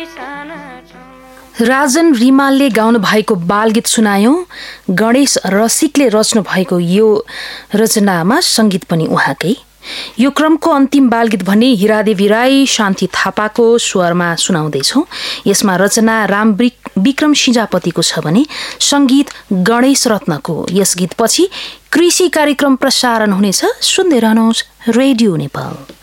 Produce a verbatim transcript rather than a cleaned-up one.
राजन रिमालले गाउनु भएको बालगीत सुनायौं। गणेश रसिकले रच्नु भएको यो रचनामा संगीत पनि उहाँकै। यो क्रमको अन्तिम बालगीत भने हिरादेवी राई शान्ति थापाको स्वरमा सुनाउँदैछौं। यसमा रचना राम विक्रम सिंजापतिको छ भने संगीत गणेश रत्नको। यस गीतपछि कृषि कार्यक्रम प्रसारण हुनेछ। सुन्दै रहनुहोस् रेडियो नेपाल।